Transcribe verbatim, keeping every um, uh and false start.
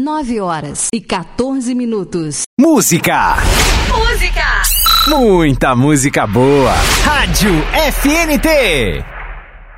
nove horas e quatorze minutos. Música. Música. Muita música boa. Rádio F N T.